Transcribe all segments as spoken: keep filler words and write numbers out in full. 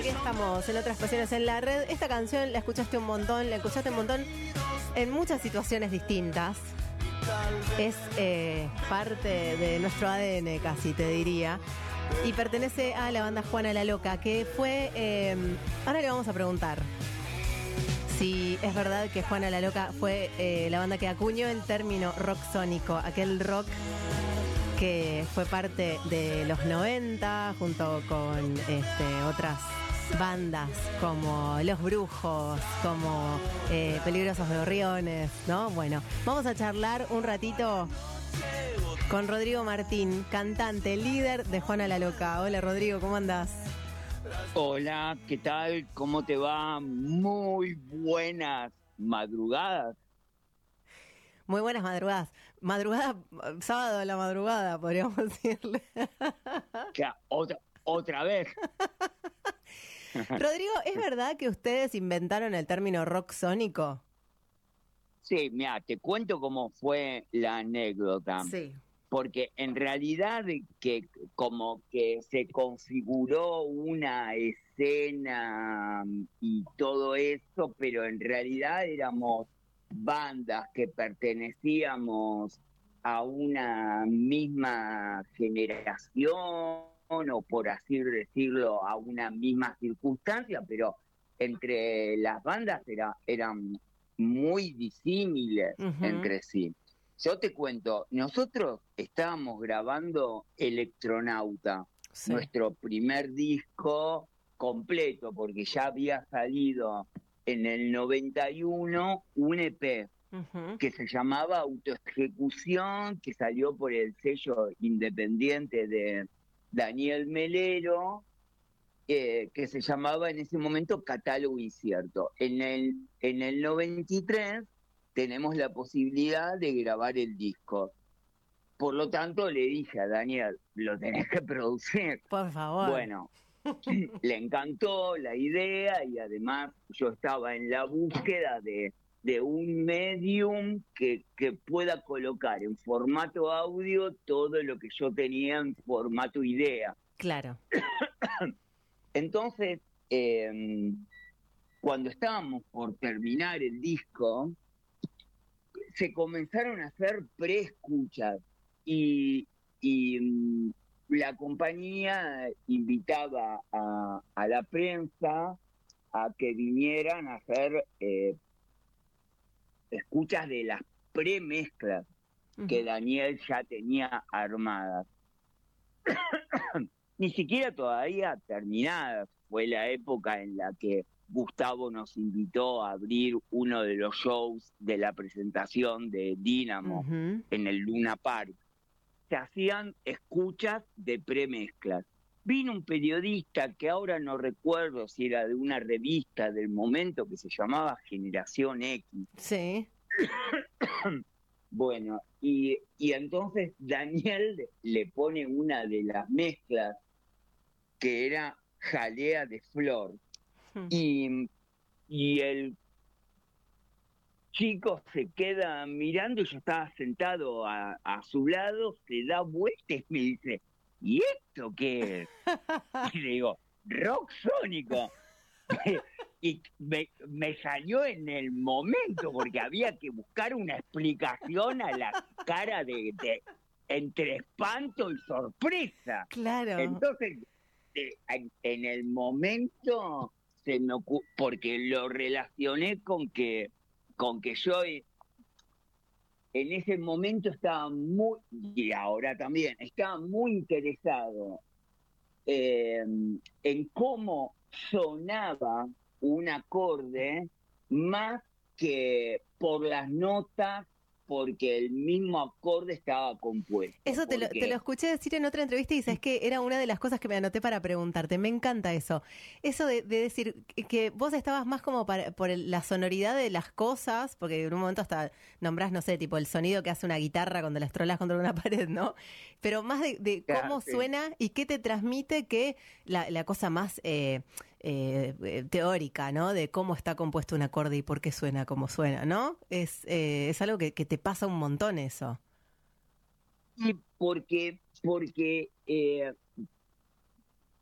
Aquí estamos en Otras Pasiones en la Red. Esta canción la escuchaste un montón, la escuchaste un montón en muchas situaciones distintas. Es eh, parte de nuestro A D N, casi te diría. Y pertenece a la banda Juana la Loca, que fue... Eh, ahora le vamos a preguntar si es verdad que Juana la Loca fue eh, la banda que acuñó el término rock sónico, aquel rock que fue parte de los noventa junto con este, otras bandas como Los Brujos, como eh, Peligrosos Gorriones, ¿no? Bueno, vamos a charlar un ratito con Rodrigo Martín, cantante, líder de Juana la Loca. Hola Rodrigo, ¿cómo andás? Hola, ¿qué tal? ¿Cómo te va? Muy buenas madrugadas. Muy buenas madrugadas. Madrugada, sábado a la madrugada, podríamos decirle. ¿Qué? ¿Otra, otra vez? Rodrigo, ¿es verdad que ustedes inventaron el término rock sónico? Sí, mira, te cuento cómo fue la anécdota. Sí. Porque en realidad que como que se configuró una escena y todo eso, pero en realidad éramos bandas que pertenecíamos a una misma generación o por así decirlo, a una misma circunstancia, pero entre las bandas era, eran muy disímiles Uh-huh. entre sí. Yo te cuento, nosotros estábamos grabando Electronauta, sí. Nuestro primer disco completo, porque ya había salido en el noventa y uno un E P uh-huh. que se llamaba Autoejecución, que salió por el sello independiente de Daniel Melero, eh, que se llamaba en ese momento Catálogo Incierto. En el, en el noventa y tres tenemos la posibilidad de grabar el disco. Por lo tanto, le dije a Daniel, lo tenés que producir. Por favor. Bueno, le encantó la idea y además yo estaba en la búsqueda de, de un medium que, que pueda colocar en formato audio todo lo que yo tenía en formato idea. Claro. Entonces, eh, cuando estábamos por terminar el disco, se comenzaron a hacer preescuchas y, y um, la compañía invitaba a, a la prensa a que vinieran a hacer eh, escuchas de las premezclas uh-huh. que Daniel ya tenía armadas. Ni siquiera todavía terminadas. Fue la época en la que Gustavo nos invitó a abrir uno de los shows de la presentación de Dínamo uh-huh. en el Luna Park. Se hacían escuchas de premezclas. Vino un periodista que ahora no recuerdo si era de una revista del momento que se llamaba Generación X. Sí. Bueno, y, y entonces Daniel le pone una de las mezclas que era Jalea de Flor. Hmm. Y, y el chico se queda mirando, y yo estaba sentado a, a su lado, se da vuelta y me dice, ¿y esto qué es? Y le digo, rock sónico. Y me, me salió en el momento, porque había que buscar una explicación a la cara de, de entre espanto y sorpresa. Claro. Entonces, de, en, en el momento se me ocu- porque lo relacioné con que con que yo en ese momento estaba muy, y ahora también, estaba muy interesado eh, en cómo sonaba un acorde más que por las notas, porque el mismo acorde estaba compuesto. Eso te, porque... lo, te lo escuché decir en otra entrevista y dices que era una de las cosas que me anoté para preguntarte. Me encanta eso. Eso de, de decir que vos estabas más como para, por el, la sonoridad de las cosas, porque en un momento hasta nombrás, no sé, tipo el sonido que hace una guitarra cuando la estrolas contra una pared, ¿no? Pero más de, de cómo claro, sí. suena y qué te transmite que la, la cosa más eh, eh, teórica, ¿no? De cómo está compuesto un acorde y por qué suena como suena, ¿no? Es, eh, es algo que, que te pasa un montón eso. Sí, porque, porque eh,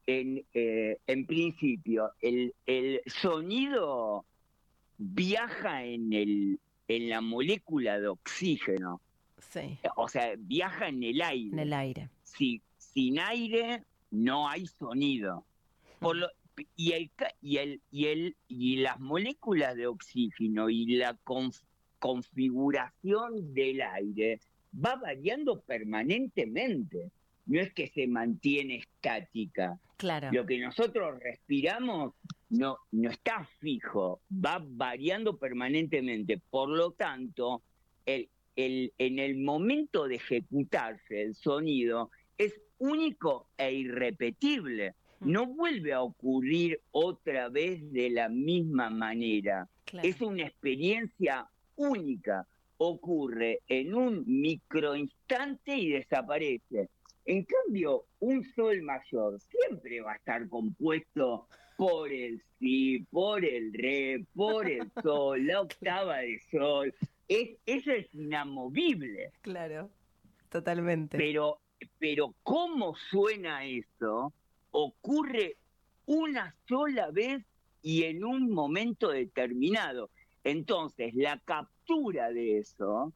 en, eh, en principio, el, el sonido viaja en, el, en la molécula de oxígeno. Sí. O sea, viaja en el aire. En el aire. Si, sin aire no hay sonido. Por lo, y, el, y, el, y, el, y las moléculas de oxígeno y la conf, configuración del aire va variando permanentemente. No es que se mantiene estática. Claro. Lo que nosotros respiramos no, no está fijo, va variando permanentemente. Por lo tanto, el, el, en el momento de ejecutarse el sonido es único e irrepetible. No vuelve a ocurrir otra vez de la misma manera. Claro. Es una experiencia única. Ocurre en un microinstante y desaparece. En cambio, un sol mayor siempre va a estar compuesto por el si, por el re, por el sol, la octava de sol. Es, eso es inamovible. Claro, totalmente. Pero, pero ¿cómo suena eso? Ocurre una sola vez y en un momento determinado. Entonces, la captura de eso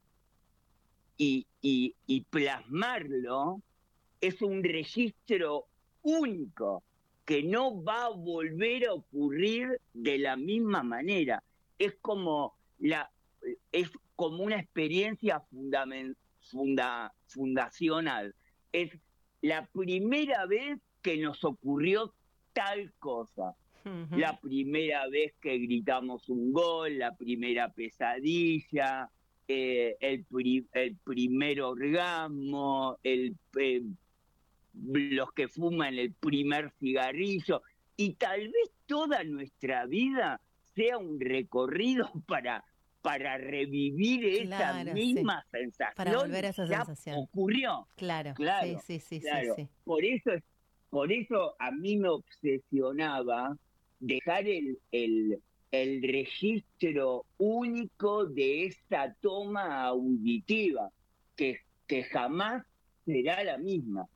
y, y, y plasmarlo es un registro único que no va a volver a ocurrir de la misma manera. Es como la es como una experiencia fundament, funda, fundacional. Es la primera vez que nos ocurrió tal cosa. Uh-huh. La primera vez que gritamos un gol, la primera pesadilla, eh, el, pri, el primer orgasmo, el, eh, los que fuman el primer cigarrillo, y tal vez toda nuestra vida sea un recorrido para, para revivir claro, esa misma sí. sensación. Para volver a esa ya sensación. Ocurrió. Claro, claro, sí, sí, sí, claro. sí, sí. Por eso, por eso a mí me obsesionaba dejar el, el, el registro único de esa toma auditiva, que, que jamás será la misma.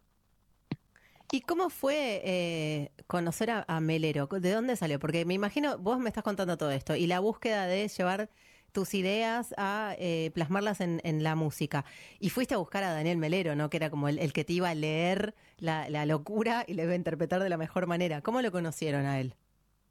¿Y cómo fue eh, conocer a, a Melero? ¿De dónde salió? Porque me imagino, vos me estás contando todo esto, y la búsqueda de llevar tus ideas a eh, plasmarlas en, en la música. Y fuiste a buscar a Daniel Melero, ¿no? Que era como el, el que te iba a leer la, la locura y le iba a interpretar de la mejor manera. ¿Cómo lo conocieron a él?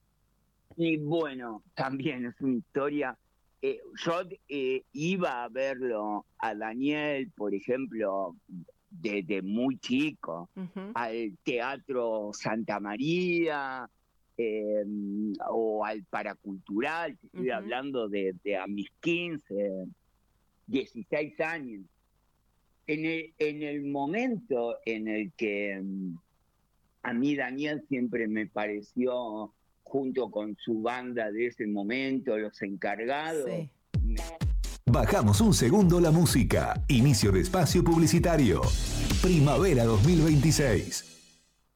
Y bueno, también es una historia. Eh, yo eh, iba a verlo a Daniel, por ejemplo, desde muy chico, uh-huh. al Teatro Santa María eh, o al Paracultural, estoy uh-huh. hablando de, de a mis quince, dieciséis años. En el, en el momento en el que um, a mí Daniel siempre me pareció, junto con su banda de ese momento, Los Encargados. Sí. Me... Bajamos un segundo la música. Inicio de espacio publicitario. Primavera dos mil veintiséis.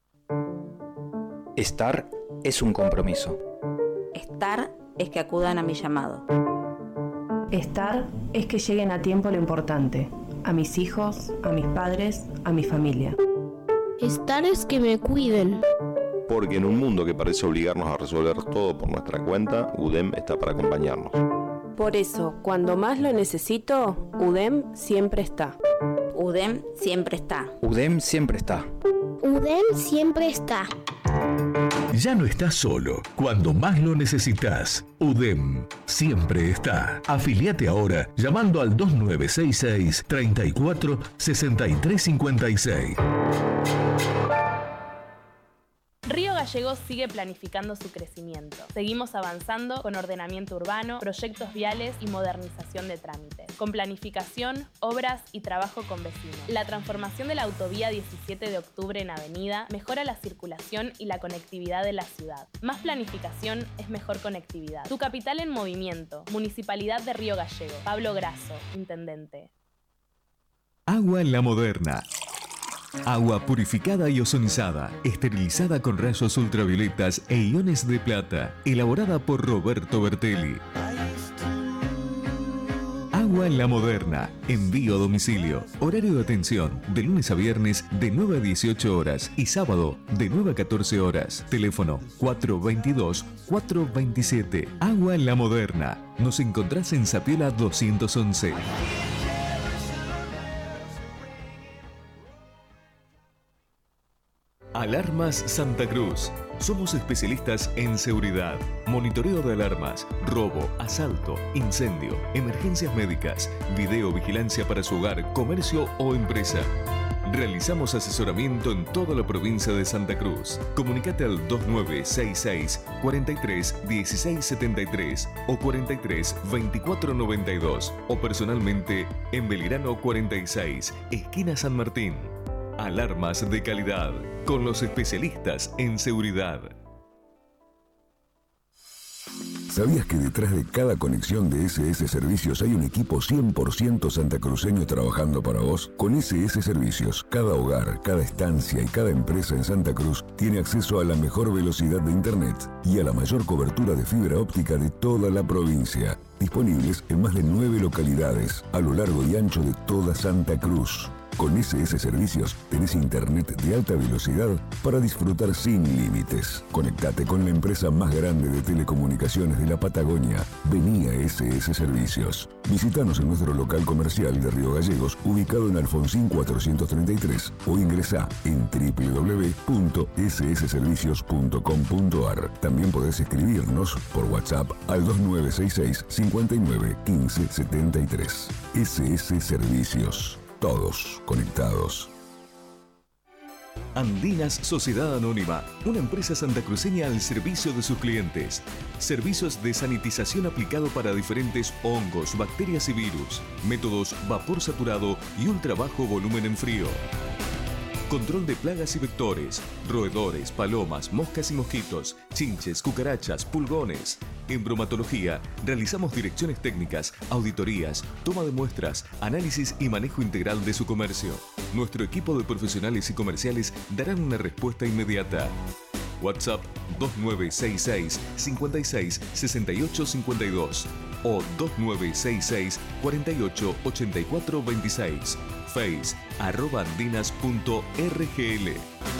Estar es un compromiso. Estar es que acudan a mi llamado. Estar es que lleguen a tiempo lo importante. A mis hijos, a mis padres, a mi familia. Estar es que me cuiden. Porque en un mundo que parece obligarnos a resolver todo por nuestra cuenta, U D E M está para acompañarnos. Por eso, cuando más lo necesito, U D E M siempre está. U D E M siempre está. U D E M siempre está. U D E M siempre está. Ya no estás solo. Cuando más lo necesitas, U D E M siempre está. Afiliate ahora llamando al dos nueve seis seis, treinta y cuatro, sesenta y tres cincuenta y seis. Río Gallegos sigue planificando su crecimiento. Seguimos avanzando con ordenamiento urbano, proyectos viales y modernización de trámites. Con planificación, obras y trabajo con vecinos. La transformación de la autovía diecisiete de octubre en avenida mejora la circulación y la conectividad de la ciudad. Más planificación es mejor conectividad. Tu capital en movimiento. Municipalidad de Río Gallegos. Pablo Grasso, intendente. Agua La Moderna. Agua purificada y ozonizada, esterilizada con rayos ultravioletas e iones de plata, elaborada por Roberto Bertelli. Agua La Moderna. Envío a domicilio. Horario de atención de lunes a viernes de nueve a dieciocho horas y sábado de nueve a catorce horas. Teléfono cuatro veintidós, cuatro veintisiete. Agua La Moderna. Nos encontrás en Zapiola doscientos once. Alarmas Santa Cruz. Somos especialistas en seguridad, monitoreo de alarmas, robo, asalto, incendio, emergencias médicas, videovigilancia para su hogar, comercio o empresa. Realizamos asesoramiento en toda la provincia de Santa Cruz. Comunicate al dos nueve seis seis, cuarenta y tres, dieciséis setenta y tres o cuarenta y tres, veinticuatro noventa y dos o personalmente en Belgrano cuarenta y seis, esquina San Martín. Alarmas de calidad, con los especialistas en seguridad. ¿Sabías que detrás de cada conexión de S S Servicios hay un equipo cien por ciento santacruceño trabajando para vos? Con S S Servicios, cada hogar, cada estancia y cada empresa en Santa Cruz tiene acceso a la mejor velocidad de Internet y a la mayor cobertura de fibra óptica de toda la provincia. Disponibles en más de nueve localidades a lo largo y ancho de toda Santa Cruz. Con S S Servicios tenés internet de alta velocidad para disfrutar sin límites. Conectate con la empresa más grande de telecomunicaciones de la Patagonia. Vení a S S Servicios. Visítanos en nuestro local comercial de Río Gallegos, ubicado en Alfonsín cuatrocientos treinta y tres, o ingresá en doble u doble u doble u punto s s servicios punto com punto a r. También podés escribirnos por WhatsApp al dos nueve seis seis, cincuenta y nueve, quince setenta y tres. S S Servicios. Todos conectados. Andinas Sociedad Anónima, una empresa santacruceña al servicio de sus clientes. Servicios de sanitización aplicado para diferentes hongos, bacterias y virus. Métodos vapor saturado y ultra bajo volumen en frío. Control de plagas y vectores, roedores, palomas, moscas y mosquitos, chinches, cucarachas, pulgones. En bromatología, realizamos direcciones técnicas, auditorías, toma de muestras, análisis y manejo integral de su comercio. Nuestro equipo de profesionales y comerciales darán una respuesta inmediata. WhatsApp dos nueve seis seis, cincuenta y seis, sesenta y ocho cincuenta y dos o dos nueve seis seis, cuarenta y ocho, ochenta y cuatro veintiséis. Face, arroba andinas punto r g l.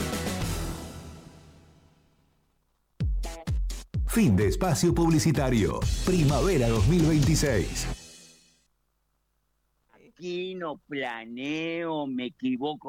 Fin de espacio publicitario. Primavera dos mil veintiséis. Aquí no planeo, me equivoco.